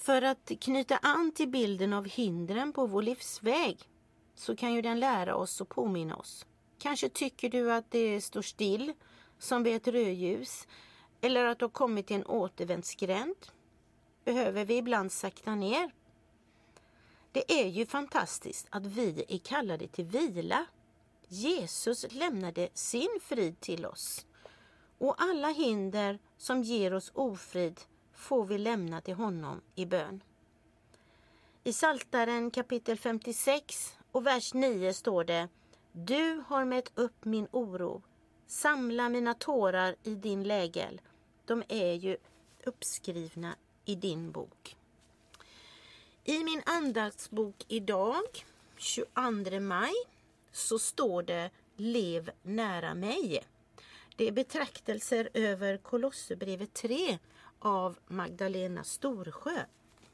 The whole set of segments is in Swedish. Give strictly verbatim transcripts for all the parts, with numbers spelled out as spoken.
För att knyta an till bilden av hindren på vår livsväg så kan ju den lära oss och påminna oss. Kanske tycker du att det står still som vid ett rödljus eller att du har kommit till en återvändsgränd. Behöver vi ibland sakta ner? Det är ju fantastiskt att vi är kallade till vila. Jesus lämnade sin frid till oss. Och alla hinder som ger oss ofrid får vi lämna till honom i bön. I Psaltaren kapitel femtiosex och vers nio står det: Du har mätt upp min oro. Samla mina tårar i din lägel. De är ju uppskrivna i din bok. I min andaktsbok idag, tjugoandra maj, så står det: Lev nära mig. Det är betraktelser över Kolosserbrevet tre av Magdalena Storsjö.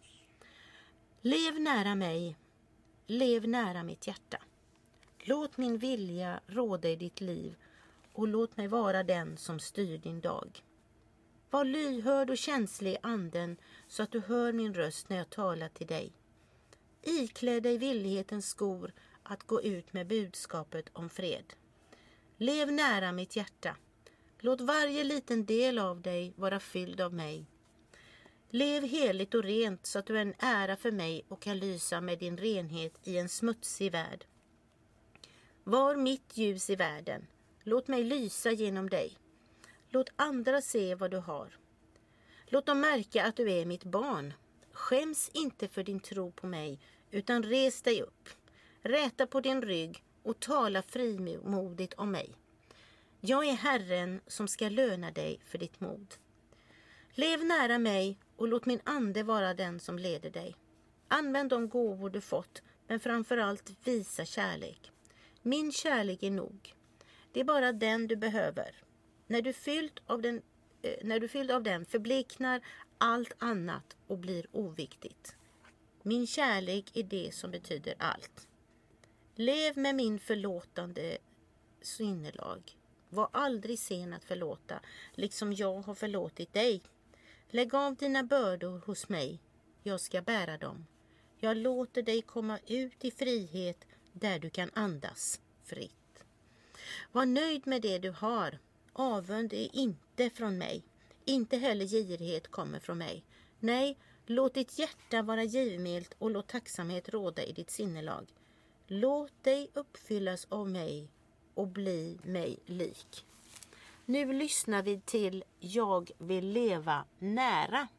Lev nära mig, lev nära mitt hjärta. Låt min vilja råda i ditt liv och låt mig vara den som styr din dag. Var lyhörd och känslig i anden så att du hör min röst när jag talar till dig. Iklä dig villighetens skor att gå ut med budskapet om fred. Lev nära mitt hjärta. Låt varje liten del av dig vara fylld av mig. Lev heligt och rent så att du är en ära för mig och kan lysa med din renhet i en smutsig värld. Var mitt ljus i världen. Låt mig lysa genom dig. Låt andra se vad du har. Låt dem märka att du är mitt barn. Skäms inte för din tro på mig, utan res dig upp. Räta på din rygg och tala frimodigt om mig. Jag är Herren som ska löna dig för ditt mod. Lev nära mig och låt min ande vara den som leder dig. Använd de gåvor du fått, men framförallt visa kärlek. Min kärlek är nog. Det är bara den du behöver. När du fylld av den, eh, när du fylld av den förbleknar allt annat och blir oviktigt. Min kärlek är det som betyder allt. Lev med min förlåtande sinnelag. Var aldrig sen att förlåta, liksom jag har förlåtit dig. Lägg av dina bördor hos mig. Jag ska bära dem. Jag låter dig komma ut i frihet där du kan andas fritt. Var nöjd med det du har. Avund är inte från mig. Inte heller girighet kommer från mig. Nej, låt ditt hjärta vara givmilt och låt tacksamhet råda i ditt sinnelag. Låt dig uppfyllas av mig och bli mig lik. Nu lyssnar vi till Jag vill leva nära.